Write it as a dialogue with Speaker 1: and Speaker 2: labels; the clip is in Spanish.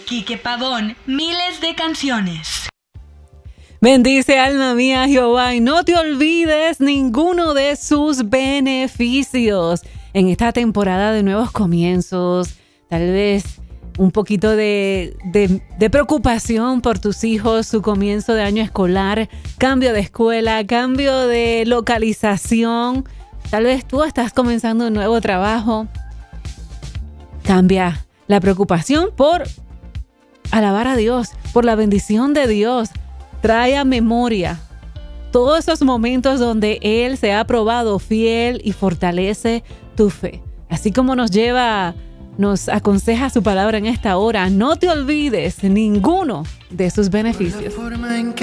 Speaker 1: Quique Pavón, miles de canciones.
Speaker 2: Bendice alma mía Jehová y no te olvides ninguno de sus beneficios. En esta temporada de nuevos comienzos, tal vez un poquito de preocupación por tus hijos, su comienzo de año escolar, cambio de escuela, cambio de localización. Tal vez tú estás comenzando un nuevo trabajo. Cambia la preocupación por alabar a Dios, por la bendición de Dios. Trae a memoria todos esos momentos donde Él se ha probado fiel y fortalece tu fe. Así como nos aconseja su palabra en esta hora, no te olvides ninguno de sus beneficios.